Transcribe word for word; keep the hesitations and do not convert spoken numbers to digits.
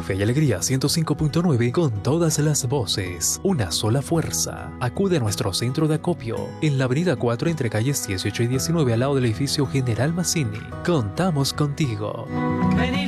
Fe y Alegría ciento cinco punto nueve con todas las voces, una sola fuerza. Acude a nuestro centro de acopio en la avenida cuatro entre calles dieciocho y diecinueve al lado del edificio General Mazzini. Contamos contigo. Vení,